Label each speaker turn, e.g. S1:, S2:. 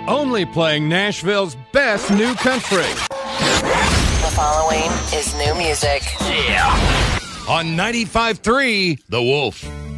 S1: Only playing Nashville's best new country.
S2: The following is new music.
S1: On 95.3 The Wolf.